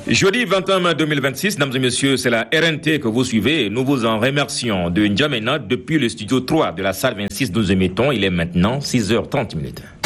Jeudi 21 mai 2026, mesdames et messieurs, c'est la RNT que vous suivez. Nous vous en remercions de N'Djamena depuis le studio 3 de la salle 26 nous émettons. Il est maintenant 6h30.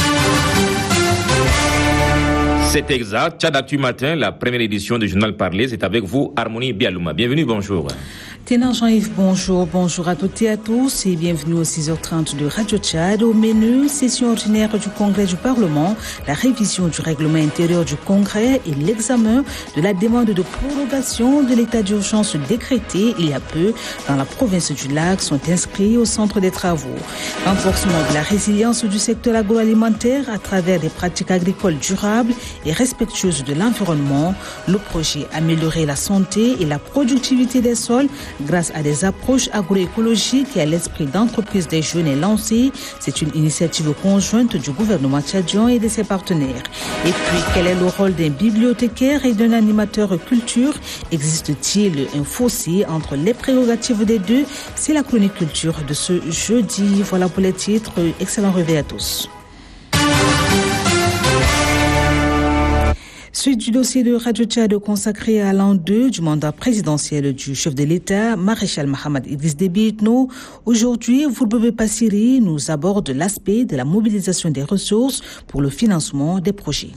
C'est exact. Tchad Actu Matin, la première édition du journal Parler, c'est avec vous, Harmonie Bialouma. Bienvenue, bonjour. Ténor Jean-Yves, bonjour à toutes et à tous et bienvenue aux 6h30 de Radio Tchad. Au menu, session ordinaire du Congrès du Parlement, la révision du règlement intérieur du Congrès et l'examen de la demande de prorogation de l'état d'urgence décrété il y a peu dans la province du Lac sont inscrits au centre des travaux. Renforcement de la résilience du secteur agroalimentaire à travers des pratiques agricoles durables et respectueuses de l'environnement. Le projet améliorer la santé et la productivité des sols grâce à des approches agroécologiques et à l'esprit d'entreprise des jeunes est lancé. C'est une initiative conjointe du gouvernement tchadien et de ses partenaires. Et puis, quel est le rôle d'un bibliothécaire et d'un animateur culture? Existe-t-il un fossé entre les prérogatives des deux? C'est la chronique culture de ce jeudi. Voilà pour les titres. Excellent réveil à tous. Suite du dossier de Radio Tchad consacré à l'an 2 du mandat présidentiel du chef de l'État, Maréchal Mohamed Idriss Déby Itno. Aujourd'hui, Voulbebe Passiri nous aborde l'aspect de la mobilisation des ressources pour le financement des projets.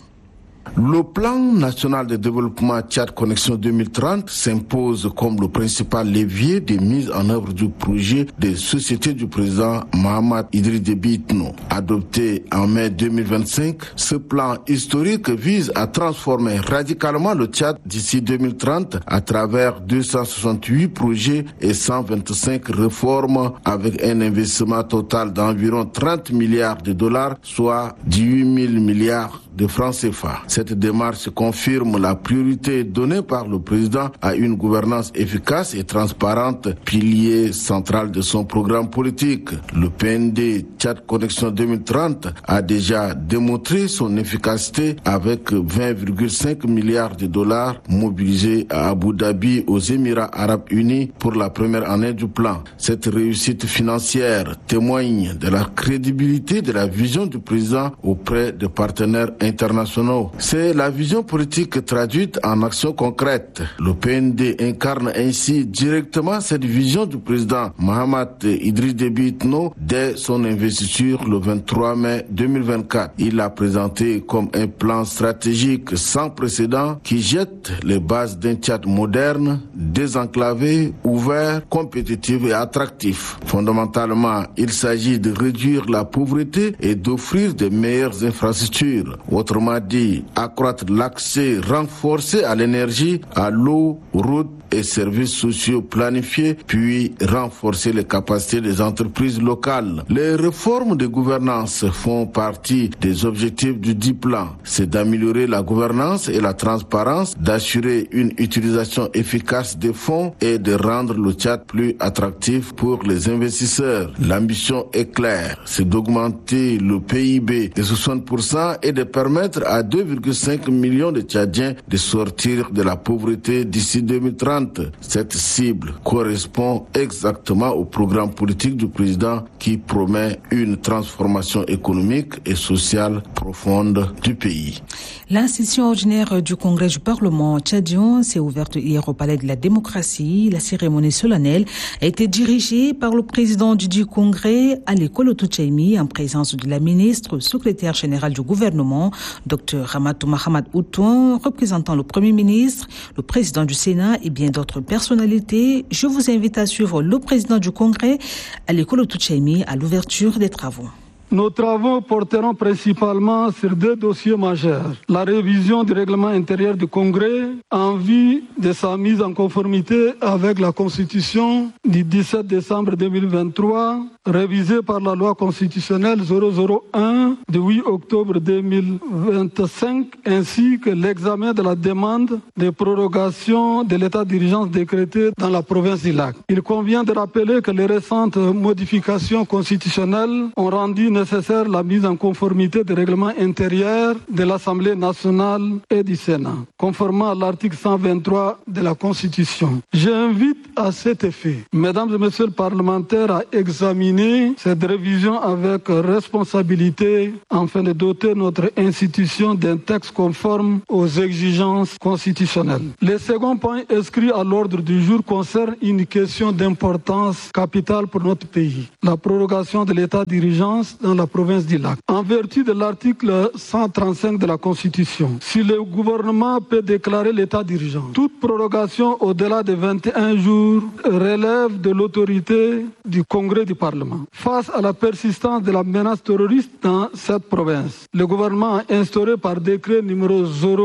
Le plan national de développement Tchad Connexion 2030 s'impose comme le principal levier de mise en œuvre du projet de société du président Mohamed Idriss Déby Itno. Adopté en mai 2025, ce plan historique vise à transformer radicalement le Tchad d'ici 2030 à travers 268 projets et 125 réformes avec un investissement total d'environ 30 milliards de dollars, soit 18 000 milliards de francs CFA. Cette démarche confirme la priorité donnée par le président à une gouvernance efficace et transparente, pilier central de son programme politique. Le PND Tchad Connexion 2030 a déjà démontré son efficacité avec 20,5 milliards de dollars mobilisés à Abu Dhabi aux Émirats Arabes Unis pour la première année du plan. Cette réussite financière témoigne de la crédibilité de la vision du président auprès des partenaires internationaux. C'est la vision politique traduite en actions concrètes. Le PND incarne ainsi directement cette vision du président Mohamed Idriss Déby Itno dès son investiture le 23 mai 2024. Il l'a présenté comme un plan stratégique sans précédent qui jette les bases d'un Tchad moderne, désenclavé, ouvert, compétitif et attractif. Fondamentalement, il s'agit de réduire la pauvreté et d'offrir de meilleures infrastructures. Autrement dit, accroître l'accès renforcé à l'énergie, à l'eau, routes et services sociaux planifiés, puis renforcer les capacités des entreprises locales. Les réformes de gouvernance font partie des objectifs du dit plan. C'est d'améliorer la gouvernance et la transparence, d'assurer une utilisation efficace des fonds et de rendre le Tchad plus attractif pour les investisseurs. L'ambition est claire, c'est d'augmenter le PIB de 60% et de permettre à 2,5 millions de Tchadiens de sortir de la pauvreté d'ici 2030. Cette cible correspond exactement au programme politique du président qui promet une transformation économique et sociale profonde du pays. La session ordinaire du Congrès du Parlement tchadien s'est ouverte hier au Palais de la Démocratie. La cérémonie solennelle a été dirigée par le président du Congrès, Ali Koloto Tchaimi, en présence de la ministre, secrétaire générale du gouvernement, Dr Ramatou Mahamad Outouan, représentant le Premier ministre, le président du Sénat et bien d'autres personnalités. Je vous invite à suivre le président du Congrès, Ali Koloto Tchaimi, à l'ouverture des travaux. Nos travaux porteront principalement sur deux dossiers majeurs. La révision du règlement intérieur du Congrès en vue de sa mise en conformité avec la Constitution du 17 décembre 2023, révisée par la loi constitutionnelle 001 du 8 octobre 2025, ainsi que l'examen de la demande de prorogation de l'état d'urgence décrété dans la province du Lac. Il convient de rappeler que les récentes modifications constitutionnelles ont rendu nécessaire la mise en conformité des règlements intérieurs de l'Assemblée nationale et du Sénat, conformément à l'article 123 de la Constitution. J'invite à cet effet, mesdames et messieurs les parlementaires, à examiner mener cette révision avec responsabilité afin de doter notre institution d'un texte conforme aux exigences constitutionnelles. Le second point inscrit à l'ordre du jour concerne une question d'importance capitale pour notre pays, la prorogation de l'état d'urgence dans la province du Lac. En vertu de l'article 135 de la Constitution, si le gouvernement peut déclarer l'état d'urgence, toute prorogation au-delà de 21 jours relève de l'autorité du Congrès du Parlement. Face à la persistance de la menace terroriste dans cette province, le gouvernement a instauré par décret numéro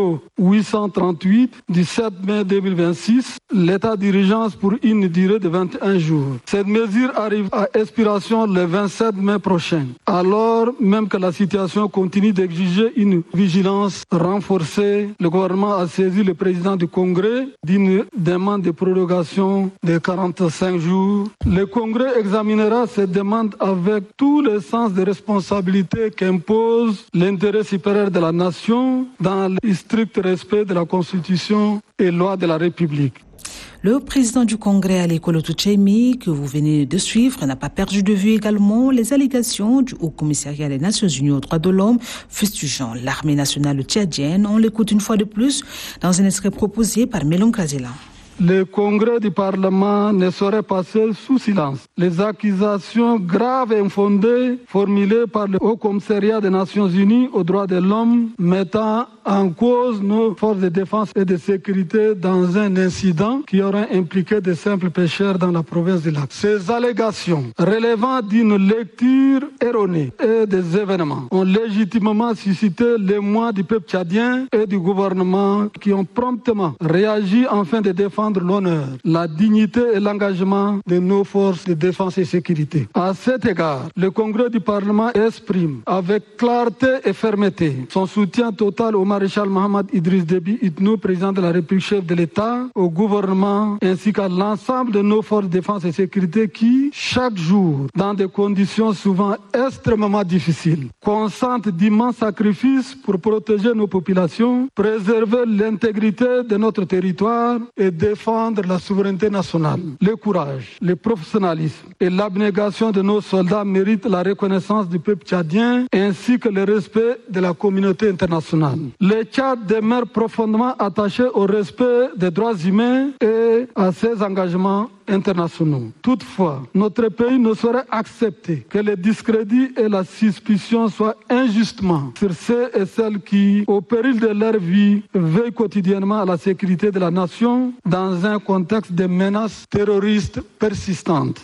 0838 du 7 mai 2026 l'état d'urgence pour une durée de 21 jours. Cette mesure arrive à expiration le 27 mai prochain, alors même que la situation continue d'exiger une vigilance renforcée. Le gouvernement a saisi le président du Congrès d'une demande de prorogation de 45 jours. Le Congrès examinera cette demande avec tout le sens de responsabilité qu'impose l'intérêt supérieur de la nation dans le strict respect de la Constitution et loi de la République. Le président du Congrès, Ali Koloto Tchemi, que vous venez de suivre, n'a pas perdu de vue également les allégations du Haut Commissariat des Nations Unies aux droits de l'homme fustigeant l'armée nationale tchadienne. On l'écoute une fois de plus dans un extrait proposé par Mélon Kazela. Le Congrès du Parlement ne saurait passer sous silence les accusations graves et infondées formulées par le Haut Commissariat des Nations Unies aux droits de l'homme mettant en cause nos forces de défense et de sécurité dans un incident qui aurait impliqué de simples pêcheurs dans la province du Lac. Ces allégations relevant d'une lecture erronée et des événements ont légitimement suscité l'émoi du peuple tchadien et du gouvernement qui ont promptement réagi afin de défendre l'honneur, la dignité et l'engagement de nos forces de défense et sécurité. À cet égard, le Congrès du Parlement exprime avec clarté et fermeté son soutien total au maréchal Mohamed Idriss Déby Itno, président de la République, chef de l'État, au gouvernement ainsi qu'à l'ensemble de nos forces de défense et sécurité qui, chaque jour, dans des conditions souvent extrêmement difficiles, consentent d'immenses sacrifices pour protéger nos populations, préserver l'intégrité de notre territoire et défendre la souveraineté nationale. Le courage, le professionnalisme et l'abnégation de nos soldats méritent la reconnaissance du peuple tchadien ainsi que le respect de la communauté internationale. Le Tchad demeure profondément attaché au respect des droits humains et à ses engagements internationaux. Toutefois, notre pays ne saurait accepter que le discrédit et la suspicion soient injustement sur ceux et celles qui, au péril de leur vie, veillent quotidiennement à la sécurité de la nation dans un contexte de menaces terroristes persistantes.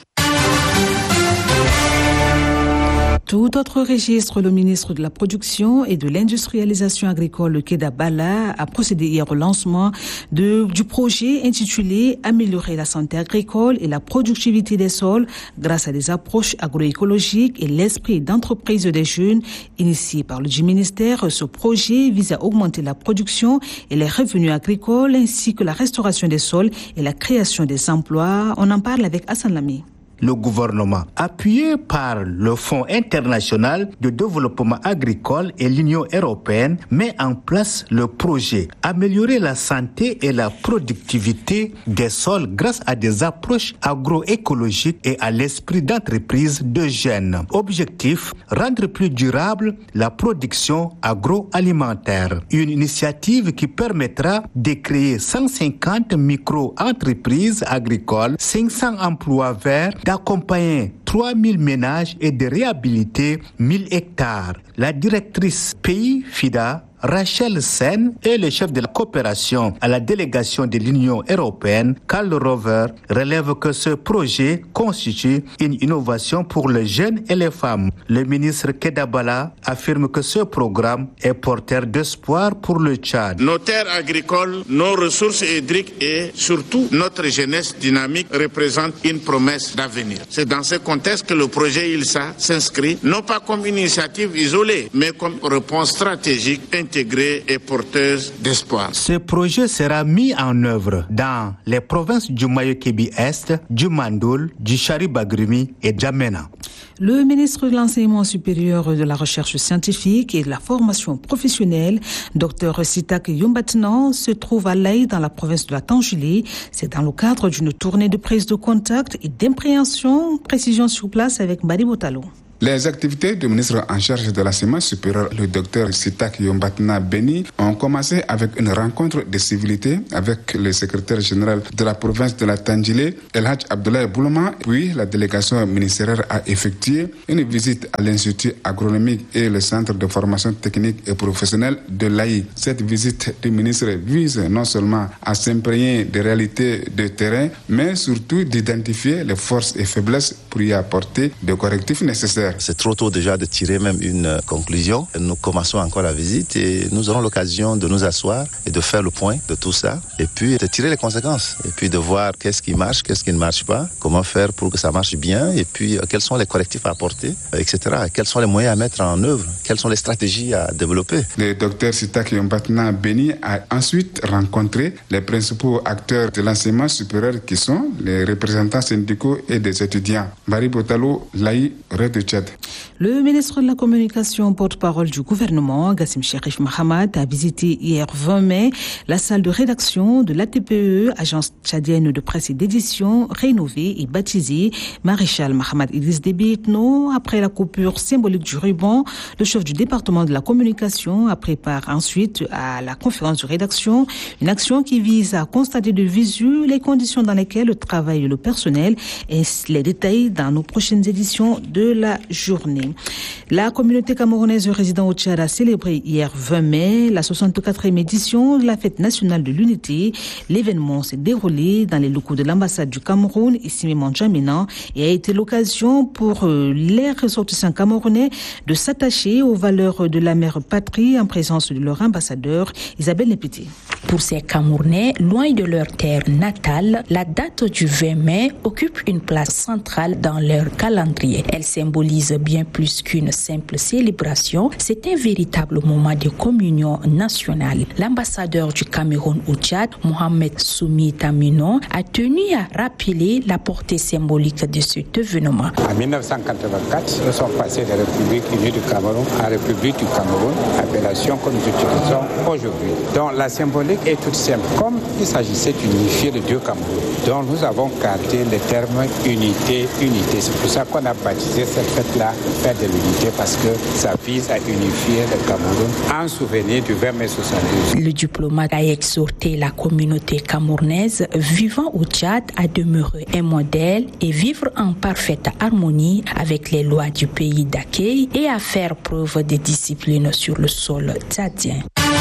Tout autre registre, le ministre de la Production et de l'Industrialisation agricole, Keda Bala, a procédé hier au lancement du projet intitulé « Améliorer la santé agricole et la productivité des sols grâce à des approches agroécologiques et l'esprit d'entreprise des jeunes ». Initié par le ministère, ce projet vise à augmenter la production et les revenus agricoles ainsi que la restauration des sols et la création des emplois. On en parle avec Hassan Lamy. Le gouvernement, appuyé par le Fonds international de développement agricole et l'Union européenne, met en place le projet Améliorer la santé et la productivité des sols grâce à des approches agroécologiques et à l'esprit d'entreprise de jeunes. Objectif, rendre plus durable la production agroalimentaire. Une initiative qui permettra de créer 150 micro-entreprises agricoles, 500 emplois verts, d'accompagner 3000 ménages et de réhabiliter 1000 hectares. La directrice pays FIDA, Rachel Sen, et le chef de la coopération à la délégation de l'Union européenne, Karl Rover, relèvent que ce projet constitue une innovation pour les jeunes et les femmes. Le ministre Keda Bala affirme que ce programme est porteur d'espoir pour le Tchad. Nos terres agricoles, nos ressources hydriques et surtout notre jeunesse dynamique représentent une promesse d'avenir. C'est dans ce contexte que le projet ILSA s'inscrit non pas comme une initiative isolée, mais comme réponse stratégique intégrée et porteuse d'espoir. Ce projet sera mis en œuvre dans les provinces du Mayo-Kébi Est, du Mandoul, du Chari-Bagrimi et d'Amena. Le ministre de l'Enseignement supérieur, de la Recherche scientifique et de la formation professionnelle, Dr Sitak Yombatna, se trouve à Laye dans la province de la Tangélé. C'est dans le cadre d'une tournée de prise de contact et d'impréhension. Précision sur place avec Mbadi Botalo. Les activités du ministre en charge de l'enseignement supérieur, le docteur Sitak Yombatna Beni, ont commencé avec une rencontre de civilité avec le secrétaire général de la province de la Tangélé, El Hadj Abdoulaye Bouloma. Puis la délégation ministérielle a effectué une visite à l'Institut agronomique et le centre de formation technique et professionnelle de Laye. Cette visite du ministre vise non seulement à s'imprégner des réalités de terrain, mais surtout d'identifier les forces et faiblesses pour y apporter des correctifs nécessaires. C'est trop tôt déjà de tirer même une conclusion. Nous commençons encore la visite et nous aurons l'occasion de nous asseoir et de faire le point de tout ça et puis de tirer les conséquences et puis de voir qu'est-ce qui marche, qu'est-ce qui ne marche pas, comment faire pour que ça marche bien et puis quels sont les correctifs à apporter, etc. Quels sont les moyens à mettre en œuvre, quelles sont les stratégies à développer. Le docteur Sitak Yombatna Beni a ensuite rencontré les principaux acteurs de l'enseignement supérieur qui sont les représentants syndicaux et des étudiants. Mbadi Botalo, Laye, Radio Tchad. Le ministre de la Communication, porte-parole du gouvernement, Gassim Cherif Mahamat, a visité hier 20 mai la salle de rédaction de l'ATPE, agence tchadienne de presse et d'édition, rénovée et baptisée Maréchal Mahamad Idriss Déby Itno. Après la coupure symbolique du ruban, le chef du département de la communication a préparé ensuite à la conférence de rédaction une action qui vise à constater de visu les conditions dans lesquelles travaille le personnel et les détails dans nos prochaines éditions de la journée. La communauté camerounaise résidant au Tchad a célébré hier 20 mai la 64e édition de la fête nationale de l'unité. L'événement s'est déroulé dans les locaux de l'ambassade du Cameroun, ici même en N'Djamena, et a été l'occasion pour les ressortissants camerounais de s'attacher aux valeurs de la mère patrie en présence de leur ambassadeur, Isabelle Nepiti. Pour ces Camerounais, loin de leur terre natale, la date du 20 mai occupe une place centrale dans leur calendrier. Elle symbolise bien plus qu'une simple célébration. C'est un véritable moment de communion nationale. L'ambassadeur du Cameroun au Tchad, Mohamed Soumi Tamino, a tenu à rappeler la portée symbolique de cet événement. En 1984, nous sommes passés de République unie du Cameroun à République du Cameroun, appellation que nous utilisons aujourd'hui. Donc la symbolique est toute simple. Comme il s'agissait d'unifier les deux Cameroun, donc nous avons gardé le terme unité. C'est pour ça qu'on a baptisé cette fête-là fête de l'unité, parce que ça vise à unifier le Cameroun en souvenir du 20 mai 72. Le diplomate a exhorté la communauté camerounaise vivant au Tchad à demeurer un modèle et vivre en parfaite harmonie avec les lois du pays d'accueil et à faire preuve de discipline sur le sol tchadien.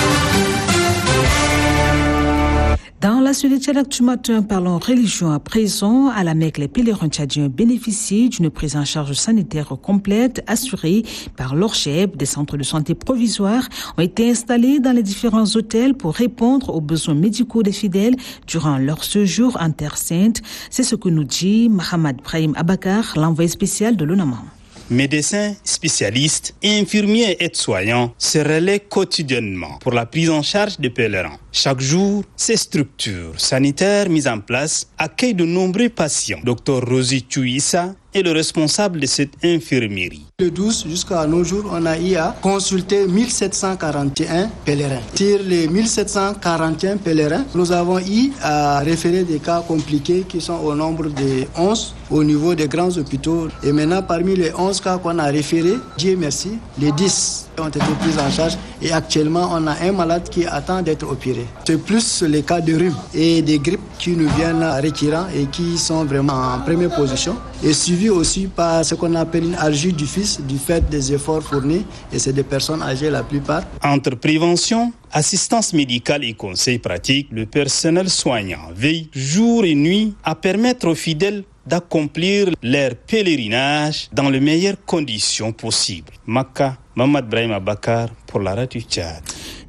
Dans la suite de Tchad du matin, parlons religion à présent. À la Mecque, les pèlerins tchadiens bénéficient d'une prise en charge sanitaire complète assurée par l'ORCHEP. Des centres de santé provisoires ont été installés dans les différents hôtels pour répondre aux besoins médicaux des fidèles durant leur séjour en Terre Sainte. C'est ce que nous dit Mohamed Brahim Abakar, l'envoyé spécial de l'ONAMA. Médecins, spécialistes, infirmiers et aides-soignants se relaient quotidiennement pour la prise en charge des pèlerins. Chaque jour, ces structures sanitaires mises en place accueillent de nombreux patients. Dr Rosie Chouissa est le responsable de cette infirmerie. Le 12 jusqu'à nos jours, on a eu à consulter 1741 pèlerins. Sur les 1741 pèlerins, nous avons eu à référer des cas compliqués qui sont au nombre de 11 au niveau des grands hôpitaux. Et maintenant, parmi les 11 cas qu'on a référés, Dieu merci, les 10 ont été pris en charge et actuellement on a un malade qui attend d'être opéré. C'est plus les cas de rhume et des grippes qui nous viennent récurrents et qui sont vraiment en première position et suivi aussi par ce qu'on appelle une algie du fils du fait des efforts fournis et c'est des personnes âgées la plupart. Entre prévention, assistance médicale et conseils pratiques, le personnel soignant veille jour et nuit à permettre aux fidèles d'accomplir leur pèlerinage dans les meilleures conditions possibles. Makka, Mohamed Brahim Abakar pour la Radio Tchad.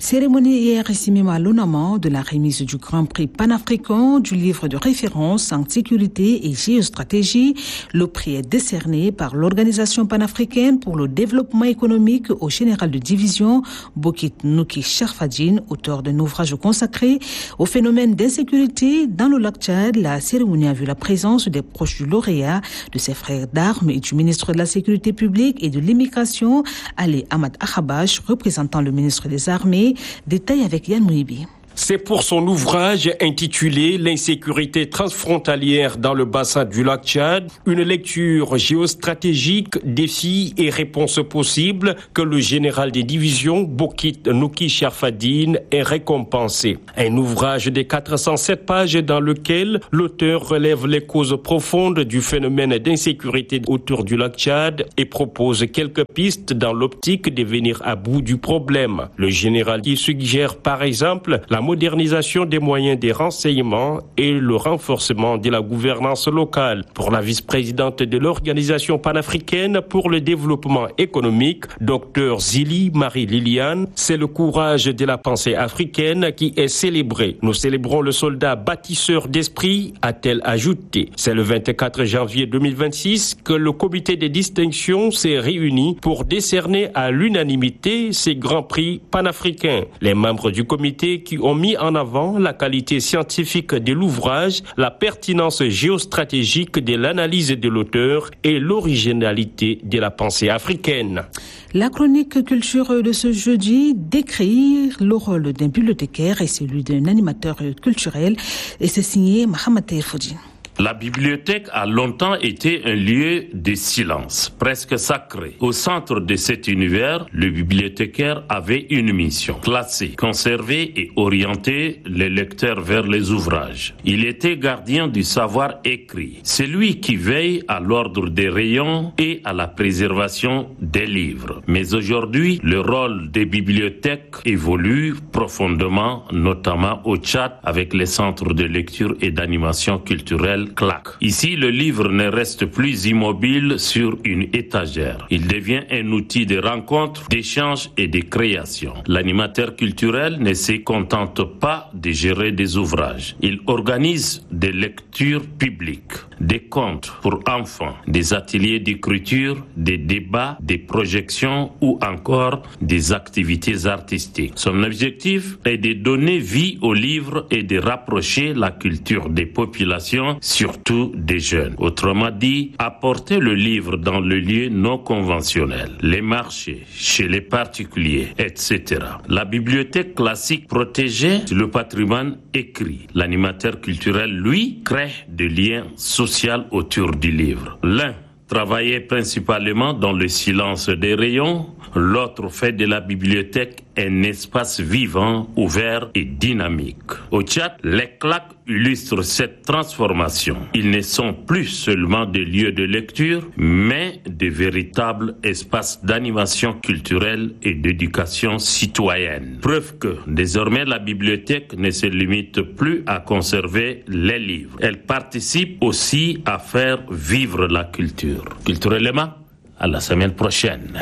Cérémonie hier ici même à l'Onama de la remise du Grand Prix panafricain du livre de référence en sécurité et géostratégie. Le prix est décerné par l'Organisation panafricaine pour le développement économique au général de division Bokit Nouki Sharfadine, auteur d'un ouvrage consacré au phénomène d'insécurité dans le lac Tchad. La cérémonie a vu la présence des proches du lauréat, de ses frères d'armes et du ministre de la Sécurité publique et de l'immigration, Ali Ahmad Akhabash, représentant le ministre des Armées. Détail avec Yann Mouibi. C'est pour son ouvrage intitulé « L'insécurité transfrontalière dans le bassin du lac Tchad », une lecture géostratégique, défis et réponses possibles que le général des divisions Bokit Nouki Sharfadine est récompensé. Un ouvrage de 407 pages dans lequel l'auteur relève les causes profondes du phénomène d'insécurité autour du lac Tchad et propose quelques pistes dans l'optique de venir à bout du problème. Le général qui suggère par exemple la modernisation des moyens des renseignements et le renforcement de la gouvernance locale. Pour la vice-présidente de l'Organisation panafricaine pour le développement économique, Dr Zili Marie-Liliane, c'est le courage de la pensée africaine qui est célébré. Nous célébrons le soldat bâtisseur d'esprit, a-t-elle ajouté. C'est le 24 janvier 2026 que le comité de distinction s'est réuni pour décerner à l'unanimité ces grands prix panafricains. Les membres du comité qui ont mis en avant la qualité scientifique de l'ouvrage, la pertinence géostratégique de l'analyse de l'auteur et l'originalité de la pensée africaine. La chronique culture de ce jeudi décrit le rôle d'un bibliothécaire et celui d'un animateur culturel, et c'est signé Mohamed Teifoudi. La bibliothèque a longtemps été un lieu de silence, presque sacré. Au centre de cet univers, le bibliothécaire avait une mission, classer, conserver et orienter les lecteurs vers les ouvrages. Il était gardien du savoir écrit, celui qui veille à l'ordre des rayons et à la préservation des livres. Mais aujourd'hui, le rôle des bibliothèques évolue profondément, notamment au Tchad, avec les centres de lecture et d'animation culturelle CLAC. Ici, le livre ne reste plus immobile sur une étagère. Il devient un outil de rencontre, d'échange et de création. L'animateur culturel ne se contente pas de gérer des ouvrages. Il organise des lectures publiques, des contes pour enfants, des ateliers d'écriture, des débats, des projections ou encore des activités artistiques. Son objectif est de donner vie au livre et de rapprocher la culture des populations, surtout des jeunes. Autrement dit, apporter le livre dans le lieu non conventionnel, les marchés, chez les particuliers, etc. La bibliothèque classique protégeait le patrimoine écrit. L'animateur culturel, lui, crée des liens sociaux autour du livre. L'un travaillait principalement dans le silence des rayons, l'autre fait de la bibliothèque un espace vivant, ouvert et dynamique. Au Tchad, les CLAC illustrent cette transformation. Ils ne sont plus seulement des lieux de lecture, mais de véritables espaces d'animation culturelle et d'éducation citoyenne. Preuve que, désormais, la bibliothèque ne se limite plus à conserver les livres. Elle participe aussi à faire vivre la culture. Culturellement, à la semaine prochaine.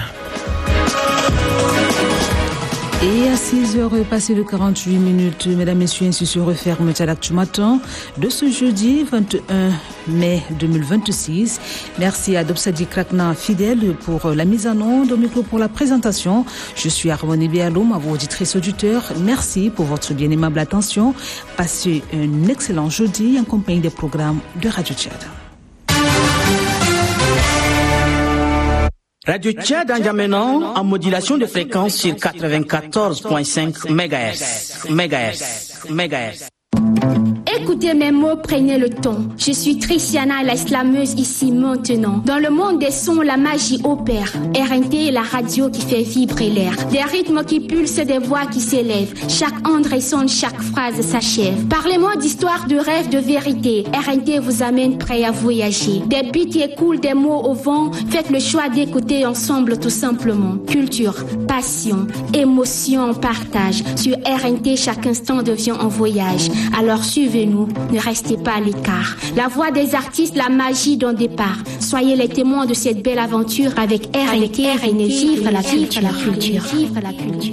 Et à 6h passées de 48 minutes, mesdames, messieurs, ainsi se referme l'actu matin de ce jeudi 21 mai 2026. Merci à Dobsadi Krakna, fidèle, pour la mise en onde, au micro pour la présentation. Je suis Harmonie Bialoum, à vos auditrices auditeurs. Merci pour votre bien aimable attention. Passez un excellent jeudi en compagnie des programmes de Radio Tchad. Radio Tchad N'Djamena en modulation de fréquence sur 94.5 MHz. Écoutez mes mots, prenez le ton. Je suis Tristiana, la slameuse ici maintenant. Dans le monde des sons, la magie opère. RNT est la radio qui fait vibrer l'air. Des rythmes qui pulsent, des voix qui s'élèvent. Chaque onde résonne, chaque phrase s'achève. Parlez-moi d'histoire, de rêve, de vérité. RNT vous amène prêt à voyager. Des beats qui écoulent, des mots au vent. Faites le choix d'écouter ensemble tout simplement. Culture, passion, émotion, partage. Sur RNT, chaque instant devient un voyage. Alors suivez-nous, ne restez pas à l'écart. La voix des artistes, la magie d'un départ. Soyez les témoins de cette belle aventure avec RNT, vivre la culture.